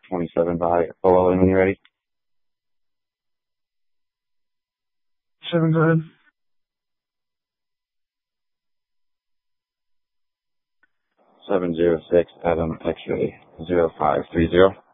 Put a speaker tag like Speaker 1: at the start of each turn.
Speaker 1: 27 by OL when you're ready.
Speaker 2: 7, go ahead.
Speaker 1: 706 Adam X-ray 0530.